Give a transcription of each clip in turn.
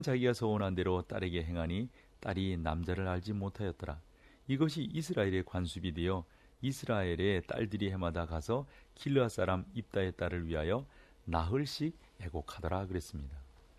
자기가 소원한 대로 딸에게 행하니 딸이 남자를 알지 못하였더라. 이것이 이스라엘의 관습이 되어 이스라엘의 딸들이 해마다 가서 길르앗 사람 입다의 딸을 위하여 나흘씩 애곡하더라 그랬습니다.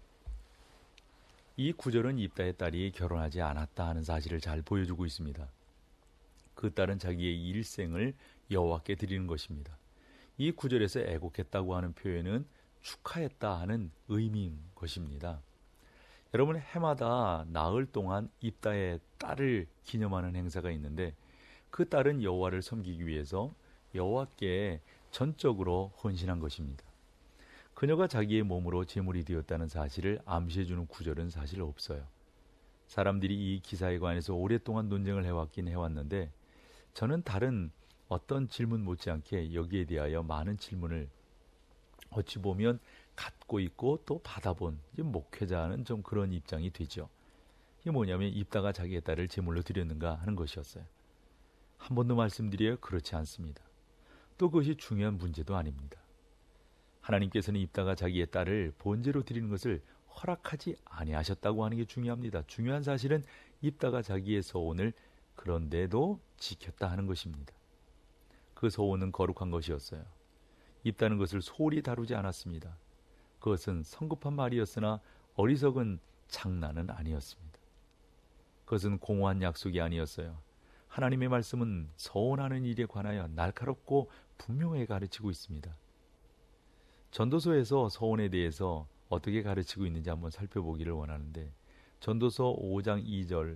이 구절은 입다의 딸이 결혼하지 않았다 하는 사실을 잘 보여주고 있습니다. 그 딸은 자기의 일생을 여호와께 드리는 것입니다. 이 구절에서 애곡했다고 하는 표현은 축하했다 하는 의미인 것입니다. 여러분, 해마다 나흘 동안 입다의 딸을 기념하는 행사가 있는데 그 딸은 여호와를 섬기기 위해서 여호와께 전적으로 헌신한 것입니다. 그녀가 자기의 몸으로 제물이 되었다는 사실을 암시해주는 구절은 사실 없어요. 사람들이 이 기사에 관해서 오랫동안 논쟁을 해왔긴 해왔는데 저는 다른 어떤 질문 못지않게 여기에 대하여 많은 질문을 어찌 보면 갖고 있고 또 받아본 목회자는 좀 그런 입장이 되죠. 이게 뭐냐면 입다가 자기의 딸을 제물로 드렸는가 하는 것이었어요. 한 번 더 말씀드려요. 그렇지 않습니다. 또 그것이 중요한 문제도 아닙니다. 하나님께서는 입다가 자기의 딸을 번제로 드리는 것을 허락하지 아니하셨다고 하는 게 중요합니다. 중요한 사실은 입다가 자기의 소원을 그런데도 지켰다 하는 것입니다. 그 소원은 거룩한 것이었어요. 입다는 것을 소홀히 다루지 않았습니다. 그것은 성급한 말이었으나 어리석은 장난은 아니었습니다. 그것은 공허한 약속이 아니었어요. 하나님의 말씀은 서원하는 일에 관하여 날카롭고 분명하게 가르치고 있습니다. 전도서에서 서원에 대해서 어떻게 가르치고 있는지 한번 살펴보기를 원하는데 전도서 5장 2절로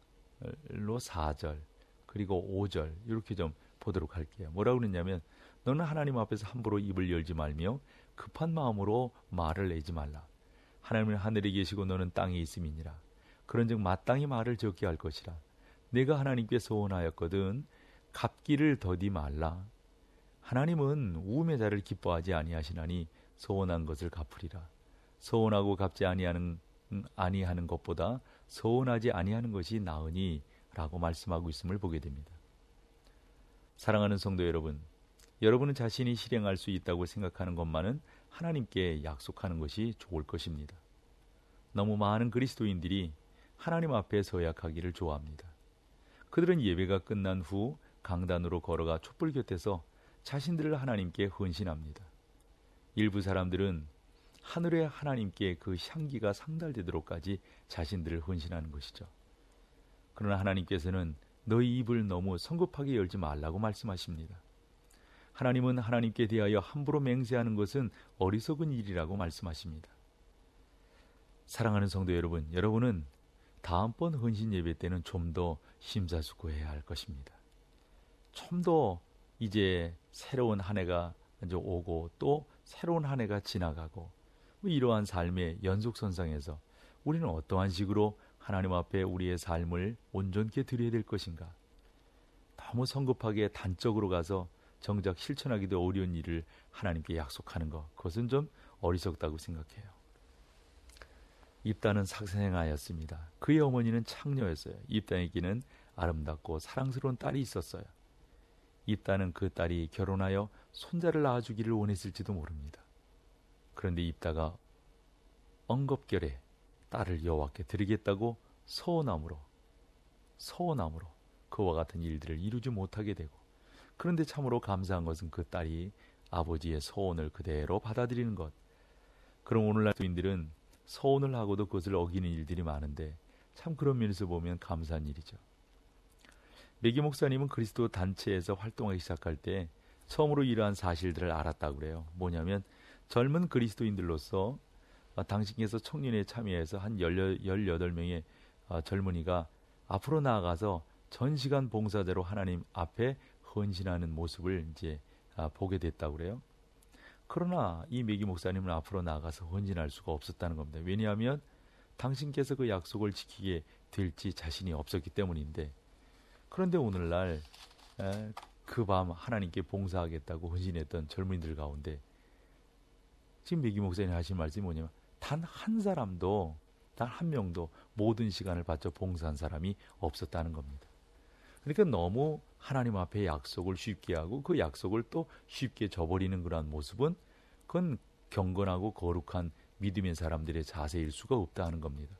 4절 그리고 5절 이렇게 좀 보도록 할게요. 뭐라고 그러냐면 너는 하나님 앞에서 함부로 입을 열지 말며 급한 마음으로 말을 내지 말라. 하나님은 하늘에 계시고 너는 땅에 있음이니라. 그런즉 마땅히 말을 적게 할 것이라. 내가 하나님께 소원하였거든 갚기를 더디 말라. 하나님은 우음의 자를 기뻐하지 아니하시나니 소원한 것을 갚으리라. 소원하고 갚지 아니하는 것보다 소원하지 아니하는 것이 나으니 라고 말씀하고 있음을 보게 됩니다. 사랑하는 성도 여러분, 여러분은 자신이 실행할 수 있다고 생각하는 것만은 하나님께 약속하는 것이 좋을 것입니다. 너무 많은 그리스도인들이 하나님 앞에 서약하기를 좋아합니다. 그들은 예배가 끝난 후 강단으로 걸어가 촛불 곁에서 자신들을 하나님께 헌신합니다. 일부 사람들은 하늘의 하나님께 그 향기가 상달되도록까지 자신들을 헌신하는 것이죠. 그러나 하나님께서는 너희 입을 너무 성급하게 열지 말라고 말씀하십니다. 하나님은 하나님께 대하여 함부로 맹세하는 것은 어리석은 일이라고 말씀하십니다. 사랑하는 성도 여러분, 여러분은 다음번 헌신 예배 때는 좀 더 심사숙고해야 할 것입니다. 좀 더 이제 새로운 한 해가 이제 오고 또 새로운 한 해가 지나가고 이러한 삶의 연속선상에서 우리는 어떠한 식으로 하나님 앞에 우리의 삶을 온전케 드려야 될 것인가? 너무 성급하게 단적으로 가서 정작 실천하기도 어려운 일을 하나님께 약속하는 것, 그것은 좀 어리석다고 생각해요. 입다는 사생아였습니다. 그의 어머니는 창녀였어요. 입다에게는 아름답고 사랑스러운 딸이 있었어요. 입다는 그 딸이 결혼하여 손자를 낳아주기를 원했을지도 모릅니다. 그런데 입다가 엉겁결에 딸을 여호와께 드리겠다고 서원함으로 그와 같은 일들을 이루지 못하게 되고, 그런데 참으로 감사한 것은 그 딸이 아버지의 서원을 그대로 받아들이는 것. 그럼 오늘날 교인들은 서원을 하고도 그것을 어기는 일들이 많은데 참 그런 면에서 보면 감사한 일이죠. 매기 목사님은 그리스도 단체에서 활동하기 시작할 때 처음으로 이러한 사실들을 알았다고 그래요. 뭐냐면 젊은 그리스도인들로서 당신께서 청년회에 참여해서 한 18명의 젊은이가 앞으로 나아가서 전시간 봉사자로 하나님 앞에 헌신하는 모습을 이제 보게 됐다고 그래요. 그러나 이 매기 목사님은 앞으로 나아가서 헌신할 수가 없었다는 겁니다. 왜냐하면 당신께서 그 약속을 지키게 될지 자신이 없었기 때문인데, 그런데 오늘날 그 밤 하나님께 봉사하겠다고 헌신했던 젊은이들 가운데 지금 매기 목사님이 하신 말씀이 뭐냐면 단 한 사람도, 단 한 명도 모든 시간을 바쳐 봉사한 사람이 없었다는 겁니다. 그러니까 너무 하나님 앞에 약속을 쉽게 하고 그 약속을 또 쉽게 저버리는 그러한 모습은 그건 경건하고 거룩한 믿음인 사람들의 자세일 수가 없다 하는 겁니다.